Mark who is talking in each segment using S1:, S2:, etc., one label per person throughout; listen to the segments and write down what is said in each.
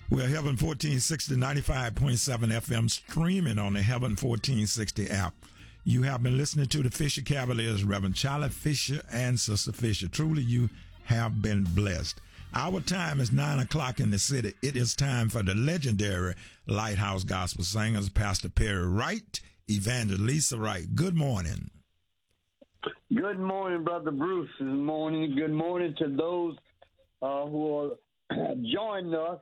S1: We're Heaven 1460, 95.7 FM, streaming on the Heaven 1460 app. You have been listening to the Fisher Cavaliers, Reverend Charlie Fisher and Sister Fisher. Truly, you have been blessed. Our time is 9 o'clock in the city. It is time for the legendary Lighthouse Gospel Singers, Pastor Perry Wright, Evangelist Lisa Wright. Good morning.
S2: Good morning, Brother Bruce. Good morning. Good morning to those who are joining us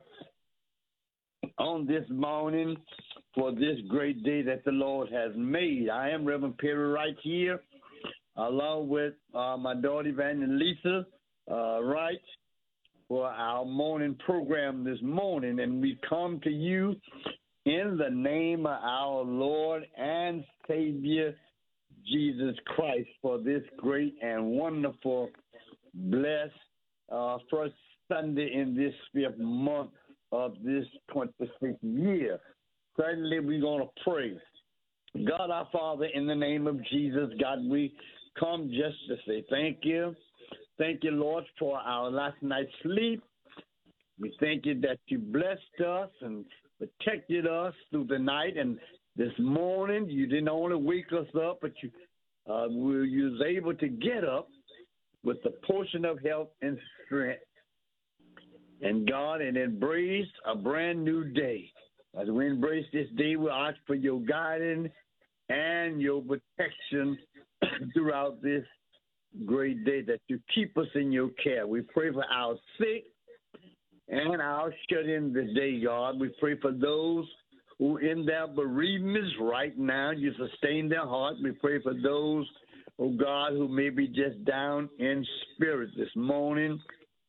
S2: on this morning for this great day that the Lord has made. I am Reverend Perry Wright here, along with my daughter Evangelist Lisa Wright, for our morning program this morning. And we come to you in the name of our Lord and Savior, Jesus Christ, for this great and wonderful, blessed first Sunday in this 5th month of this 26th year. Certainly, we're going to pray. God, our Father, in the name of Jesus, God, we come just to say thank you. Thank you, Lord, for our last night's sleep. We thank you that you blessed us and protected us through the night. And this morning, you didn't only wake us up, but you was able to get up with the portion of health and strength. And God, and embrace a brand new day. As we embrace this day, we ask for your guidance and your protection throughout this great day, that you keep us in your care. We pray for our sick and our shut-in this day, God. We pray for those who in their bereavements right now, you sustain their heart. We pray for those, oh God, who may be just down in spirit this morning.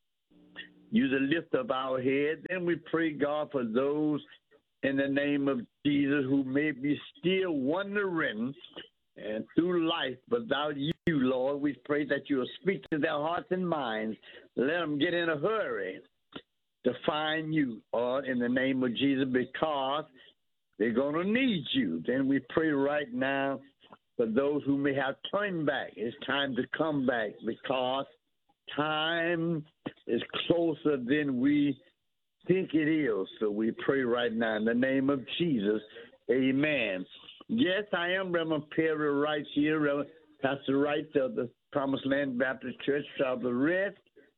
S2: You the lift of our head. Then we pray, God, for those in the name of Jesus who may be still wandering and through life without you, Lord. We pray that you will speak to their hearts and minds. Let them get in a hurry to find you, Lord, in the name of Jesus, because they're going to need you. Then we pray right now for those who may have turned back. It's time to come back, because time is closer than we think it is. So we pray right now in the name of Jesus. Amen. Yes, I am Reverend Perry Wright here, Reverend Pastor Wright of the Promised Land Baptist Church, South of Red,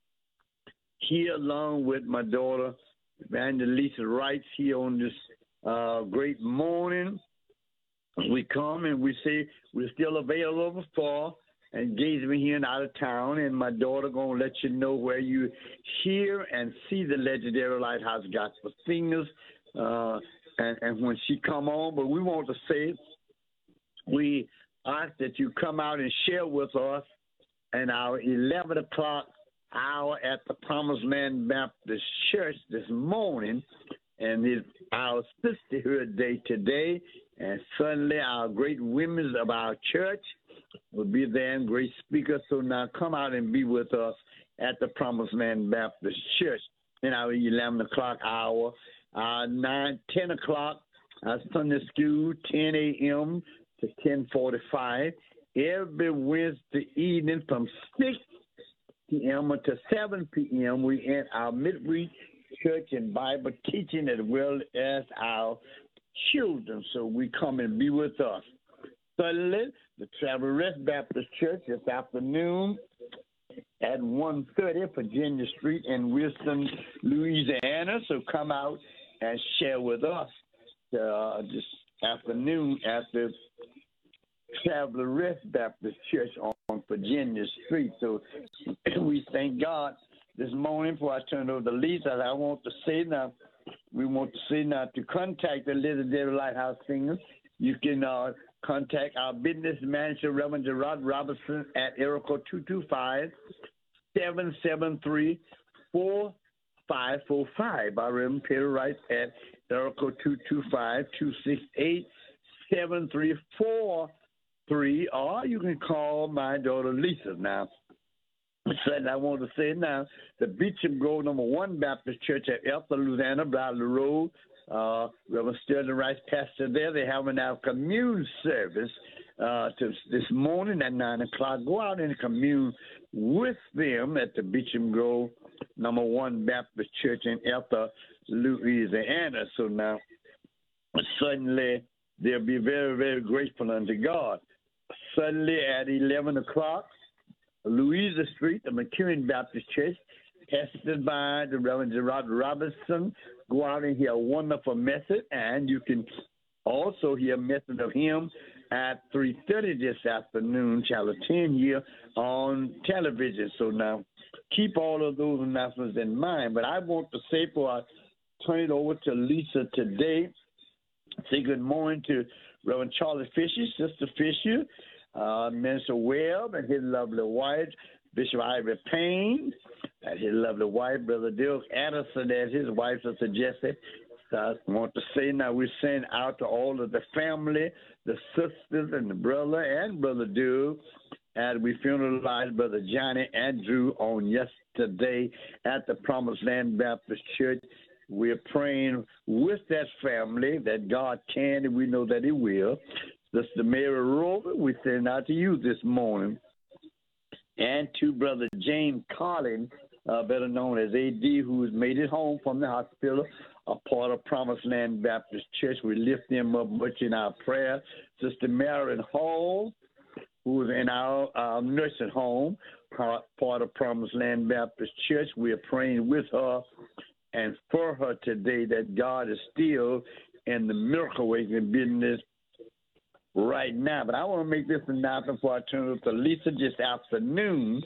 S2: here along with my daughter, Evangelist Lisa Wright, here on this great morning. We come and we say we're still available for engagement here and out of town, and my daughter going to let you know where you hear and see the legendary Lighthouse Gospel Singers and when she come on. But we want to say we ask that you come out and share with us in our 11 o'clock hour at the Promised Land Baptist Church this morning. And it's our sisterhood day today, and suddenly our great women of our church will be there and great speakers. So now come out and be with us at the Promised Land Baptist Church in our 11 o'clock hour. 10 o'clock, Sunday school, 10 a.m. to 10:45. Every Wednesday evening from 6 p.m. to 7 p.m. we in our midweek church and Bible teaching, as well as our children. So we come and be with us. Sunday, the Travel Rest Baptist Church this afternoon at 130 Virginia Street in Wilson, Louisiana. So come out and share with us this afternoon at the Traveler Rest Baptist Church on Virginia Street. So we thank God this morning. Before I turn it over to Lisa, I want to say now, we want to say now to contact the legendary Lighthouse Singers. You can contact our business manager, Reverend Gerard Robertson, at area code 225-773-4545. Our Reverend Perry Wright at area code 225-268-7343. Or you can call my daughter Lisa now. I want to say now, the Beecham Grove No. 1 Baptist Church at Elsa, Louisiana, Bradley Road, Reverend Sterling Rice, pastor there. They're having our commune service this morning at 9 o'clock. Go out and commune with them at the Beecham Grove number 1 Baptist Church in Ethel, Louisiana. So now, suddenly, they'll be very, very grateful unto God. Suddenly, at 11 o'clock, Louisa Street, the McEwen Baptist Church, pastored by the Reverend Gerard Robinson. Go out and hear a wonderful message, and you can also hear a message of him at 3:30 this afternoon, Channel 10 here on television. So now, keep all of those announcements in mind. But I want to say, before I turn it over to Lisa today, say good morning to Reverend Charlie Fisher, Sister Fisher, Minister Webb and his lovely wife, Bishop Ivy Payne, and his lovely wife, Brother Dirk Addison, and his wife, Sister Jessie. So I want to say now we're sending out to all of the family, the sisters and the brother and Brother Dirk, and we funeralized Brother Johnny Andrew on yesterday at the Promised Land Baptist Church. We're praying with that family that God can, and we know that He will. Sister Mary Rover, we send out to you this morning. And to Brother James Collins, better known as A.D., who's made it home from the hospital, a part of Promised Land Baptist Church. We lift them up much in our prayer. Sister Marion Hall, who is in our nursing home, part of Promised Land Baptist Church. We are praying with her and for her today that God is still in the miracle working business right now. But I want to make this announcement before I turn it to Lisa just afternoon.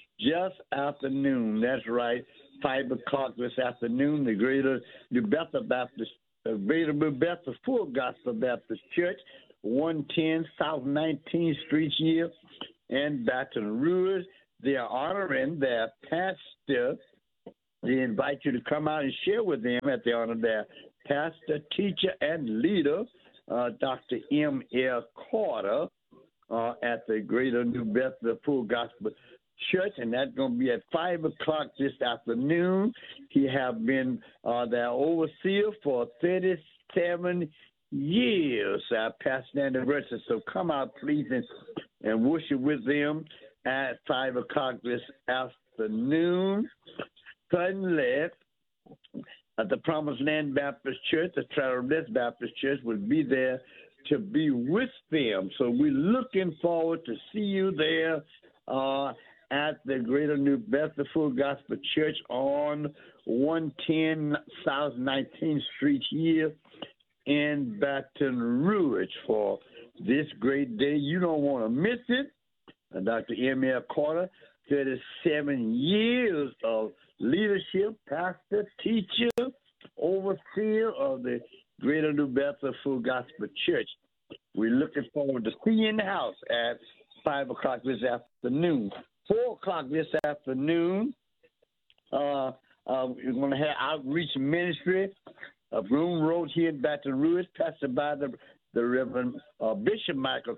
S2: That's right, 5 o'clock this afternoon, the Greater New Bethel Baptist, Greater New Bethel Full Gospel Baptist Church, 110 South 19th Street here in Baton Rouge. They are honoring their pastor. They invite you to come out and share with them at the honor of their pastor, teacher, and leader, Dr. M.L. Carter, at the Greater New Bethel Full Gospel Church, and that's going to be at 5 o'clock this afternoon. He have been their overseer for 37 years, past anniversary. So come out, please, and worship with them at 5 o'clock this afternoon. Suddenly, at the Promised Land Baptist Church, the Travelers Baptist Church will be there to be with them. So we're looking forward to see you there at the Greater New Bethel Full Gospel Church on 110 South 19th Street here in Baton Rouge for this great day. You don't want to miss it. Dr. M.L. Carter, 37 years of leadership, pastor, teacher, overseer of the Greater New Bethel Full Gospel Church. We're looking forward to seeing you in the house at 5 o'clock this afternoon. 4 o'clock this afternoon, we're going to have outreach ministry of Room Road here in Baton Rouge, pastored by the Reverend Bishop Michael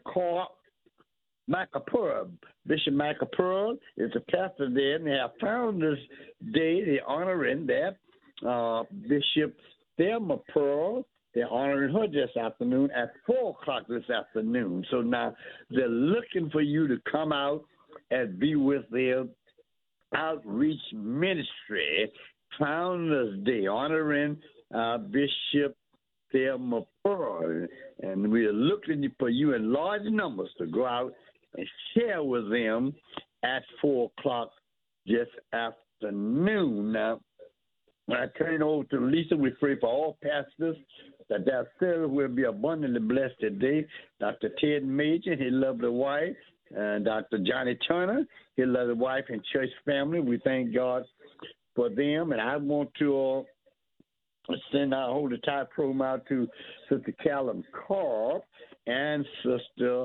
S2: Pearl. Bishop Michael Pearl is the pastor there, and they have Founders Day. They're honoring that. Bishop Thelma Pearl, they're honoring her this afternoon at 4 o'clock this afternoon. So now they're looking for you to come out and be with their outreach ministry, Founders Day, honoring Bishop Thelma Pearl. And we are looking for you in large numbers to go out and share with them at 4 o'clock this afternoon. Now, when I turn it over to Lisa, we pray for all pastors that their service will be abundantly blessed today. Dr. Ted Major, his lovely wife, and Dr. Johnny Turner, his lovely wife and church family. We thank God for them. And I want to send our Holy Tide program out to Sister Callum Carr and Sister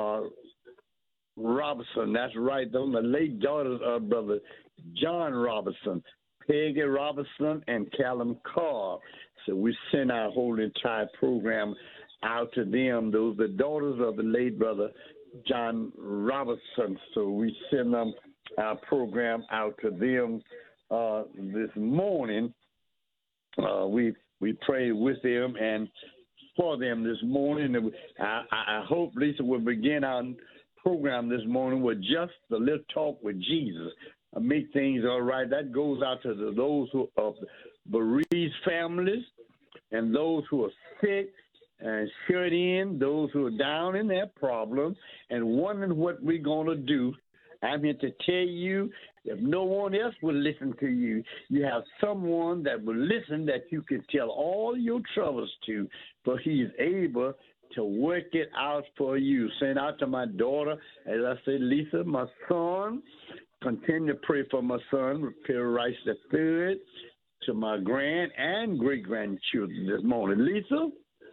S2: Robinson. That's right. Those are the late daughters of Brother John Robinson, Peggy Robinson, and Callum Carr. So we send our Holy Tide program out to them. Those are the daughters of the late Brother John Robinson. So we send them our program out to them this morning. We pray with them and for them this morning. I hope, Lisa, will begin our program this morning with just a little talk with Jesus. make things all right. That goes out to those who are bereaved families and those who are sick and shut in, those who are down in their problems and wondering what we're going to do. I'm here to tell you, if no one else will listen to you, you have someone that will listen that you can tell all your troubles to, for he is able to work it out for you. Send out to my daughter, as I said, Lisa, my son. Continue to pray for my son, Perry Rice III, to my grand and great-grandchildren this morning. Lisa?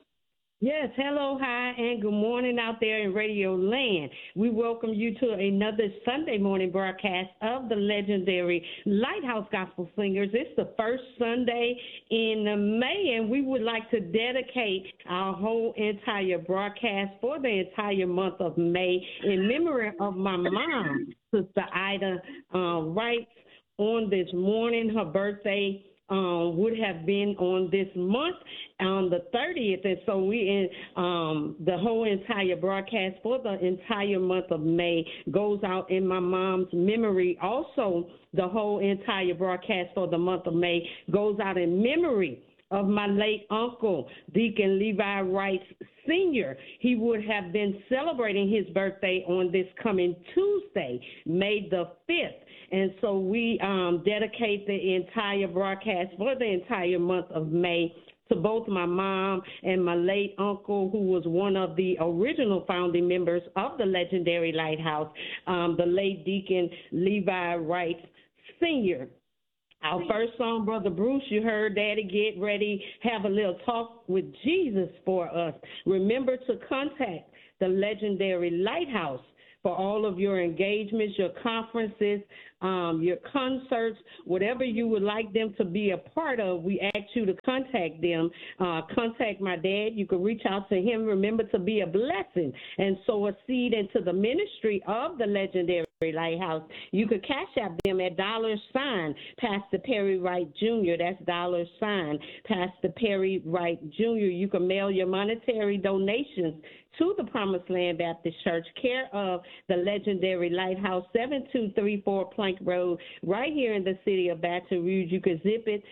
S3: Yes, hello, hi, and good morning out there in Radio Land. We welcome you to another Sunday morning broadcast of the legendary Lighthouse Gospel Singers. It's the first Sunday in May, and we would like to dedicate our whole entire broadcast for the entire month of May in memory of my mom, Sister Ida Wright. On this morning, her birthday would have been on this month on the 30th, and so we the whole entire broadcast for the entire month of May goes out in my mom's memory. Also, the whole entire broadcast for the month of May goes out in memory of my late uncle, Deacon Levi Wright Sr. He would have been celebrating his birthday on this coming Tuesday, May the 5th. And so we dedicate the entire broadcast for the entire month of May to both my mom and my late uncle, who was one of the original founding members of the legendary Lighthouse, the late Deacon Levi Wright Sr. Our first song, Brother Bruce, you heard Daddy Get Ready, have a little talk with Jesus for us. Remember to contact the legendary Lighthouse for all of your engagements, your conferences, your concerts, whatever you would like them to be a part of. We ask you to contact them. Contact my dad. You can reach out to him. Remember to be a blessing and sow a seed into the ministry of the legendary Lighthouse. You could cash out them at $ Pastor Perry Wright Jr. That's $ Pastor Perry Wright Jr. You can mail your monetary donations to the Promised Land Baptist Church, care of the legendary Lighthouse, 7234 Plank Road, right here in the city of Baton Rouge. You can zip it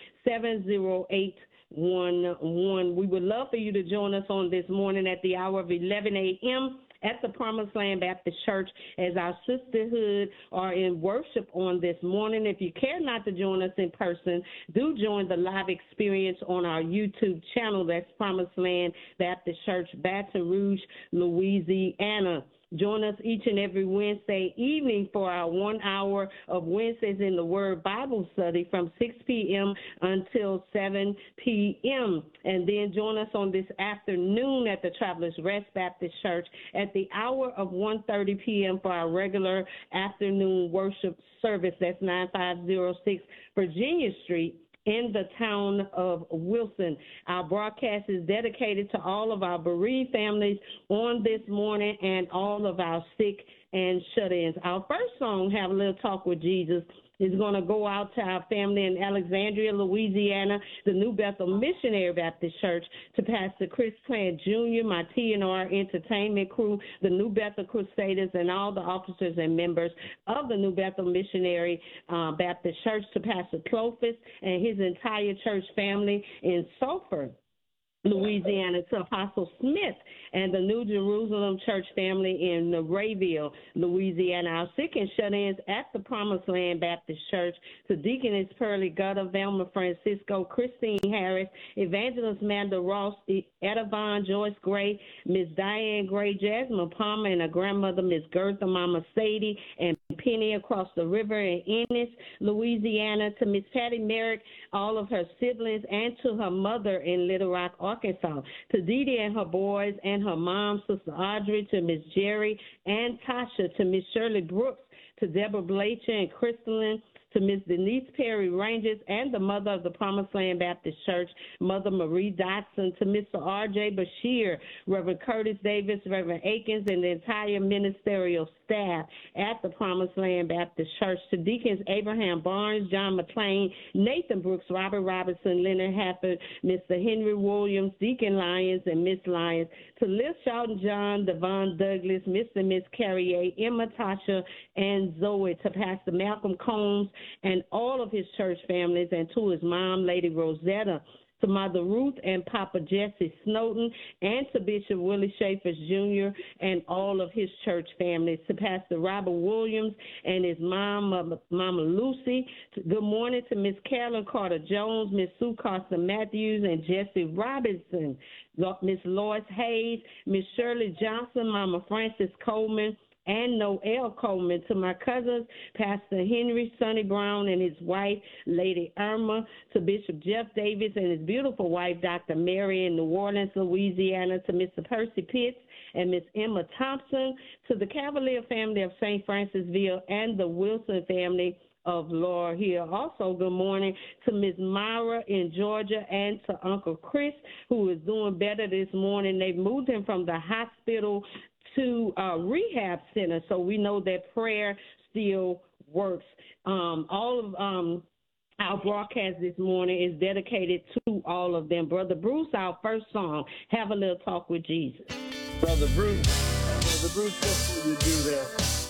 S3: 70811. We would love for you to join us on this morning at the hour of 11 a.m. at the Promised Land Baptist Church as our sisterhood are in worship on this morning. If you care not to join us in person, do join the live experience on our YouTube channel. That's Promised Land Baptist Church, Baton Rouge, Louisiana. Join us each and every Wednesday evening for our 1 hour of Wednesdays in the Word Bible study from 6 p.m. until 7 p.m. And then join us on this afternoon at the Travelers Rest Baptist Church at the hour of 1:30 p.m. for our regular afternoon worship service. That's 9506 Virginia Street in the town of Wilson. Our broadcast is dedicated to all of our bereaved families on this morning and all of our sick and shut-ins. Our first song, Have a Little Talk with Jesus, is going to go out to our family in Alexandria, Louisiana, the New Bethel Missionary Baptist Church, to Pastor Chris Plant Jr., my T&R Entertainment crew, the New Bethel Crusaders, and all the officers and members of the New Bethel Missionary Baptist Church, to Pastor Clovis and his entire church family in Sulphur, Louisiana, to Apostle Smith and the New Jerusalem Church family in Rayville, Louisiana. Our sick and shut-ins at the Promised Land Baptist Church, to Deaconess Pearlie Gutter, Velma Francisco, Christine Harris, Evangelist Manda Ross, Edavon Joyce Gray, Miss Diane Gray, Jasmine Palmer, and her grandmother, Miss Gertha Mama Sadie, and Penny across the river in Ennis, Louisiana, to Miss Patty Merrick, all of her siblings, and to her mother in Little Rock, Arkansas, to Dee Dee and her boys and her mom, Sister Audrey, to Miss Jerry and Tasha, to Miss Shirley Brooks, to Deborah Blacher and Crystalline, to Miss Denise Perry Ranges and the mother of the Promised Land Baptist Church, Mother Marie Dotson, to Mr. R.J. Bashir, Reverend Curtis Davis, Reverend Akins, and the entire ministerial staff at the Promised Land Baptist Church, to Deacons Abraham Barnes, John McClain, Nathan Brooks, Robert Robinson, Leonard Hafford, Mr. Henry Williams, Deacon Lyons, and Miss Lyons, to Liz Shelton John, Devon Douglas, Mr. and Miss Carrier, Emma Tasha, and Zoe, to Pastor Malcolm Combs and all of his church families, and to his mom, Lady Rosetta, to Mother Ruth and Papa Jesse Snowden, and to Bishop Willie Schaefer Jr. and all of his church families, to Pastor Robert Williams and his mom, Mama Lucy. Good morning to Miss Carolyn Carter Jones, Miss Sue Carson Matthews, and Jesse Robinson, Miss Lois Hayes, Miss Shirley Johnson, Mama Frances Coleman, and Noel Coleman, to my cousins, Pastor Henry Sonny Brown and his wife, Lady Irma, to Bishop Jeff Davis and his beautiful wife, Dr. Mary, in New Orleans, Louisiana, to Mr. Percy Pitts and Miss Emma Thompson, to the Cavalier family of St. Francisville and the Wilson family of Laurel Hill. Also, good morning to Miss Myra in Georgia and to Uncle Chris, who is doing better this morning. They've moved him from the hospital to a rehab center, so we know that prayer still works. All of our broadcast this morning is dedicated to all of them. Brother Bruce, our first song, Have a Little Talk with Jesus.
S2: Brother Bruce, what do you do there?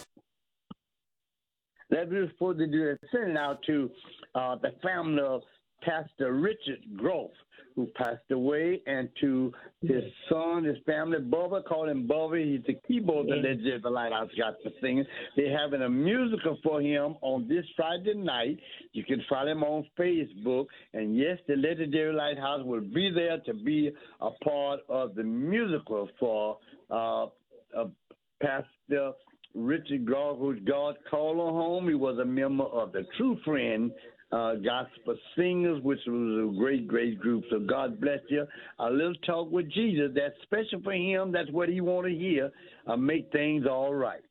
S2: That was supposed to do that. Send it out to the family of Pastor Richard Groff, who passed away, and to his son, his family. Bubba, call him Bubba. He's the keyboard that the Lighthouse Gospel singing. They're having a musical for him on this Friday night. You can follow him on Facebook. And yes, the Legendary Lighthouse will be there to be a part of the musical for Pastor Richard Groff, who God called on home. He was a member of the True Friend Gospel Singers, which was a great, great group. So God bless you. A little talk with Jesus. That's special for him. That's what he want to hear. Make things all right.